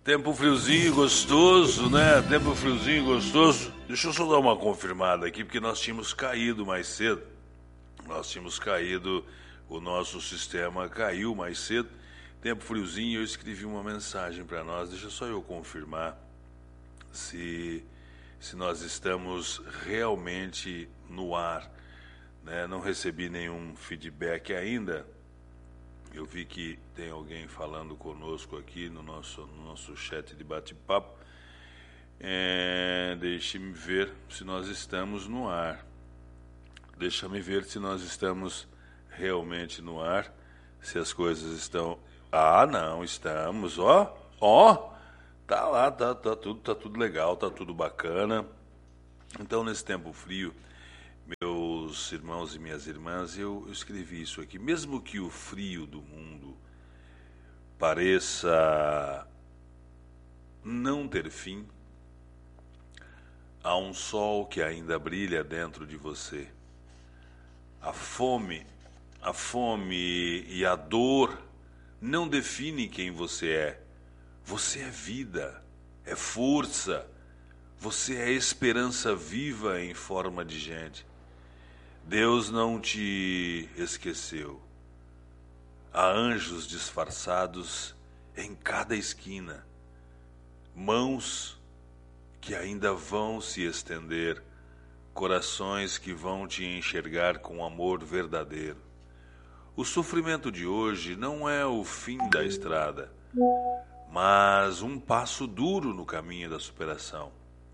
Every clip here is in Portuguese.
Tempo friozinho gostoso, né? Tempo friozinho gostoso. Deixa eu só dar uma confirmada aqui, porque nós tínhamos caído mais cedo. O nosso sistema caiu mais cedo. Tempo friozinho, eu escrevi uma mensagem para nós. Deixa só eu confirmar se nós estamos realmente no ar, né? Não recebi nenhum feedback ainda. Eu vi que tem alguém falando conosco aqui no nosso chat de bate-papo. Deixe-me ver se nós estamos no ar. Deixa-me ver se nós estamos realmente no ar. Se as coisas estão... não, estamos. Tá lá, tá tudo legal, tá tudo bacana. Então, nesse tempo frio, meus irmãos e minhas irmãs, eu escrevi isso aqui. Mesmo que o frio do mundo pareça não ter fim, há um sol que ainda brilha dentro de você. A fome e a dor não definem quem você é. Você é vida, é força, você é esperança viva em forma de gente. Deus não te esqueceu. Há anjos disfarçados em cada esquina, mãos que ainda vão se estender, corações que vão te enxergar com amor verdadeiro. O sofrimento de hoje não é o fim da estrada, mas um passo duro no caminho da superação.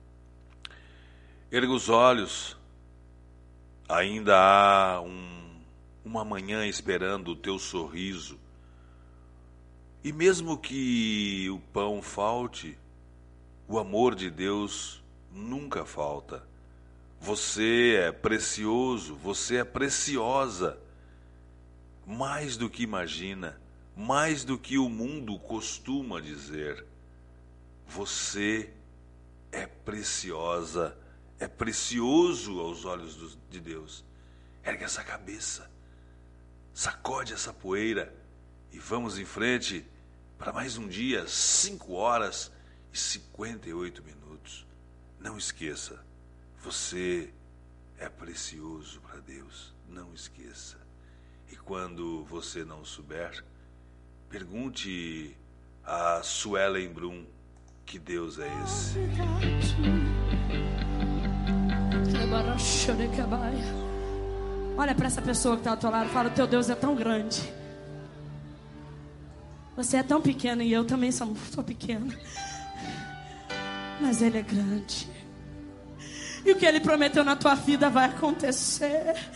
Erga os olhos. Ainda há uma manhã esperando o teu sorriso. E mesmo que o pão falte, o amor de Deus nunca falta. Você é precioso, você é preciosa. Mais do que imagina, mais do que o mundo costuma dizer. Você é preciosa. É precioso aos olhos de Deus. Ergue essa cabeça, sacode essa poeira e vamos em frente para mais um dia, 5h58. Não esqueça, você é precioso para Deus, não esqueça. E quando você não souber, pergunte a Suelen Brum que Deus é esse. Olha para essa pessoa que está ao teu lado e fala: o teu Deus é tão grande. Você é tão pequeno e eu também sou pequena, mas Ele é grande. E o que Ele prometeu na tua vida vai acontecer.